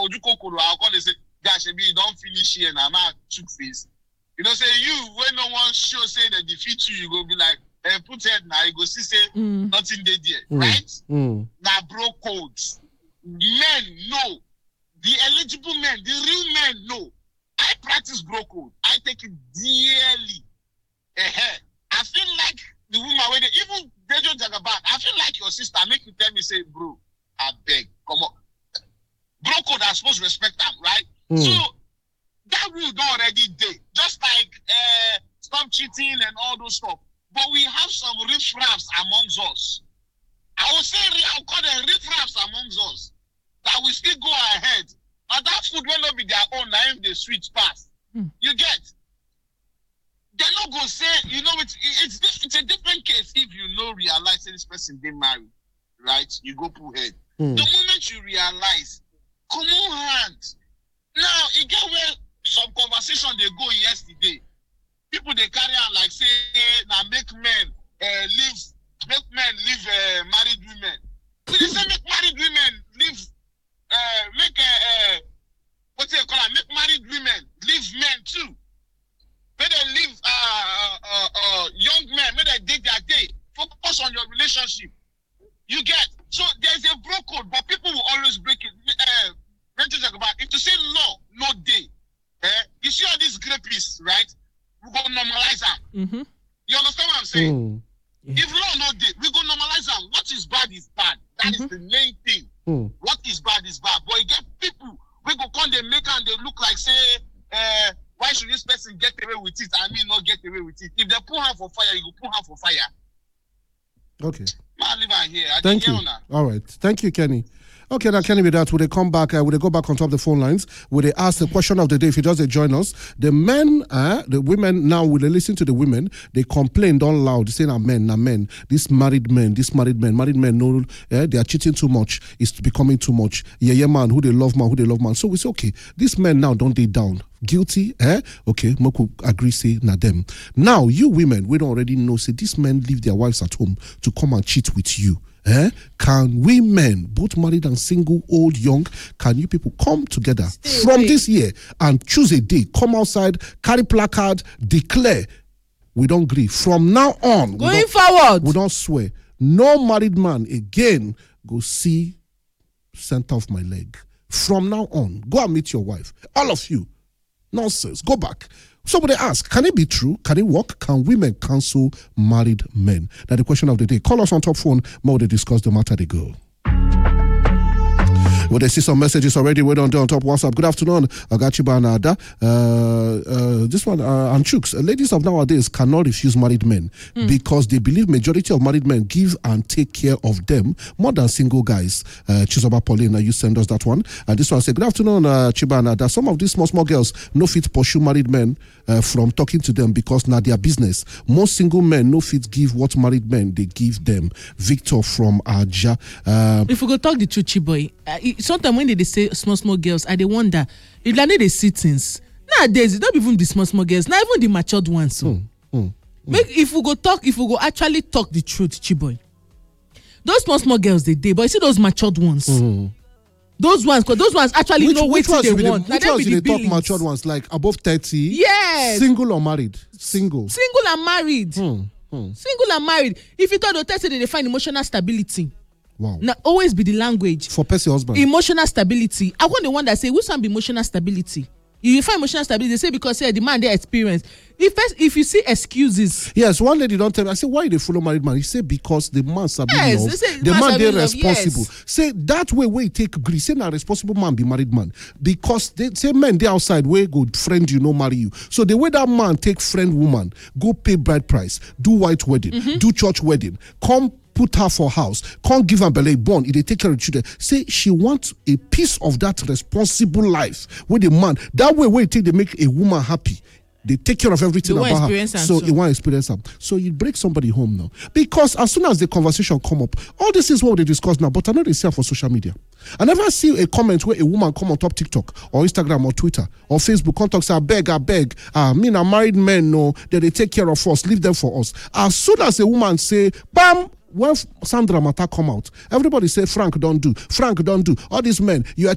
Ojukokoro, I'll call they say, gosh, maybe you don't finish here and I'm not took face. You know, say you, when no one show say they defeat you, you go be like, put head now, you go see say nothing they there, right? Now bro codes. Men know. The eligible men, the real men know. I practice bro code. I take it dearly. I feel like the woman when they even Dejo Jagaban, I feel like your sister make you tell me, say, bro, I beg, come on. Bro code are supposed to respect them, right? So that rule don't already day. Just like stop cheating and all those stuff. But we have some riffraffs amongst us. I will say I'll call them riffraffs amongst us. That we still go ahead. And that food will not be their own now if they switch past. You get? They're not going to say, you know, it's a different case if you know realize that this person they married, right? You go pull head. The moment you realize, come on hands. Now, it get where some conversation they go yesterday. People they carry on like say, now make men leave married women. They say make married women leave make married women leave men too. May they leave young men, may they date their day. Focus on your relationship. You get so there's a bro code, but people will always break it. If you say law, no day. You see all these grapists, right? We're gonna normalize them. You understand what I'm saying? If law no day, we're gonna normalize them. What is bad is bad. That is the main thing. What is bad is bad. But you get people we go come they make and they look like say why should this person get away with it? I mean not get away with it. If they put her for fire, you go put her for fire. Okay. Man, leave her here. Thank you. All right. Thank you, Kenny. Okay, now Kenny, with that, will they come back? Will they go back on top of the phone lines? Will they ask the question of the day? If you just join us, the men, the women now will they listen to the women? They complain down loud. They say, "Nah men. This married men, no, they are cheating too much. It's becoming too much. Yeah, man, who they love man. So we say, okay, these men now don't they down." Guilty, Okay, Moku agree, say na them. Now, you women, we don't already know, say these men leave their wives at home to come and cheat with you. Can we men, both married and single, old, young, can you people come together from this year and choose a day, come outside, carry placard, declare, we don't agree. From now on, going forward, we don't swear. No married man again go see center of my leg. From now on, go and meet your wife. All of you. Nonsense. Go back. Somebody ask, can it be true? Can it work? Can women cancel married men? That's the question of the day. Call us on top phone. More to discuss the matter they go. Well, they see some messages already waiting on top WhatsApp. Good afternoon, Agachiba and Ada. This one, and Chooks. Ladies of nowadays cannot refuse married men because they believe majority of married men give and take care of them more than single guys. Chizoba Paulina, you send us that one. And this one say, good afternoon, Chiba and Ada. Some of these small girls no fit pursue married men from talking to them because now their business. Most single men no fit give what married men they give them. Victor from Aja. If we go talk the truth, Chiboy, sometimes when they say small girls, I they wonder if they see things nowadays. It's not even the small girls, not even the matured ones. So, if we go actually talk the truth, Chiboy, those small girls they but you see those matured ones. Those ones actually know what they want. Which ones they talk matured ones like above 30? Yes. Single or married? Single and married. Single and married. If you thought they test it, they find emotional stability. Wow. Now, always be the language. For person husband. Emotional stability. I want the one that say, which one be emotional stability? You find emotional stability, they say because the man they experience. If you see excuses. Yes, one lady don't tell me. I say, why they follow married man? He say because the man sabi love. The man they responsible. Yes. Say that way take agree. Say na responsible man be married man. Because they say men they outside way go friend you no marry you. So the way that man take friend woman, go pay bride price, do white wedding, do church wedding, come put her for house, can't give her belly born, they take care of children. Say she wants a piece of that responsible life with the man. That way take they make a woman happy. They take care of everything about her. So you want to experience them. So you break somebody home now. Because as soon as the conversation come up, all this is what they discuss now, but I know they say for social media. I never see a comment where a woman come on top TikTok or Instagram or Twitter or Facebook, contact say, I beg. Me na married men, no, that they take care of us, leave them for us. As soon as a woman say, bam, when Sandra Mata come out, everybody say, Frank don't do. All these men, you are